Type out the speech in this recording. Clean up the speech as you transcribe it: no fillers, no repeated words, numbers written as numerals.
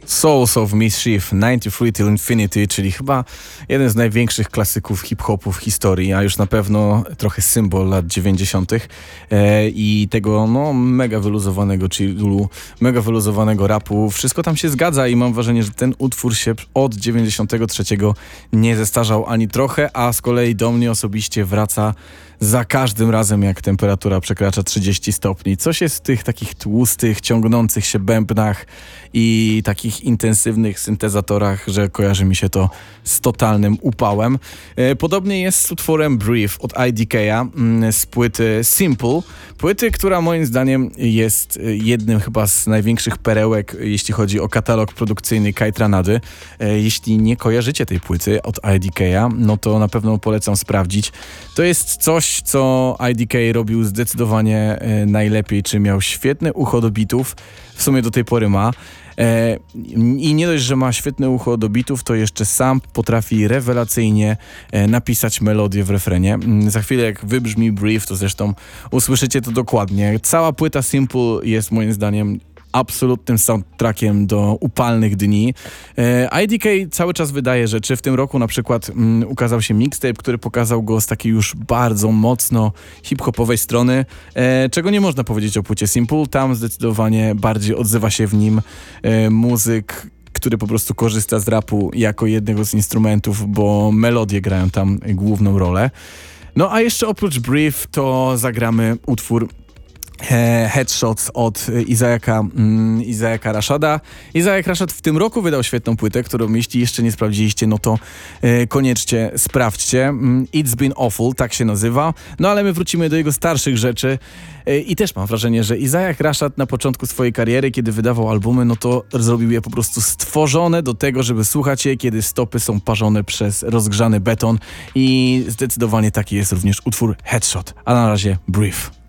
Souls of Mischief 93 Till Infinity, czyli chyba jeden z największych klasyków hip-hopu w historii, a już na pewno trochę symbol lat 90. I tego mega wyluzowanego chillu, mega wyluzowanego rapu. Wszystko tam się zgadza i mam wrażenie, że ten utwór się od 93 nie zestarzał ani trochę, a z kolei do mnie osobiście wraca za każdym razem, jak temperatura przekracza 30 stopni. Coś jest w tych takich tłustych, ciągnących się bębnach i takich intensywnych syntezatorach, że kojarzy mi się to z totalnym upałem. Podobnie jest z utworem Brief od IDK'a z płyty Simple. Płyty, która moim zdaniem jest jednym chyba z największych perełek, jeśli chodzi o katalog produkcyjny Kaytranady. Jeśli nie kojarzycie tej płyty od IDK'a, no to na pewno polecam sprawdzić. To jest coś, co IDK robił zdecydowanie najlepiej, czy miał świetne ucho do bitów, w sumie do tej pory ma. I nie dość, że ma świetne ucho do bitów, to jeszcze sam potrafi rewelacyjnie napisać melodię w refrenie. Za chwilę jak wybrzmi Brief, to zresztą usłyszycie to dokładnie. Cała płyta Simple jest moim zdaniem absolutnym soundtrackiem do upalnych dni. IDK cały czas wydaje rzeczy. W tym roku na przykład ukazał się mixtape, który pokazał go z takiej już bardzo mocno hip-hopowej strony, czego nie można powiedzieć o płycie Simple. Tam zdecydowanie bardziej odzywa się w nim muzyk, który po prostu korzysta z rapu jako jednego z instrumentów, bo melodie grają tam główną rolę. No a jeszcze oprócz Brief to zagramy utwór Headshots od Isaiaka Rashada. Isaiah Rashad w tym roku wydał świetną płytę, którą jeśli jeszcze nie sprawdziliście, no to koniecznie sprawdźcie. It's Been Awful, tak się nazywa. No ale my wrócimy do jego starszych rzeczy i też mam wrażenie, że Isaiah Rashad na początku swojej kariery, kiedy wydawał albumy, no to zrobił je po prostu stworzone do tego, żeby słuchać je, kiedy stopy są parzone przez rozgrzany beton i zdecydowanie taki jest również utwór Headshot. A na razie Brief.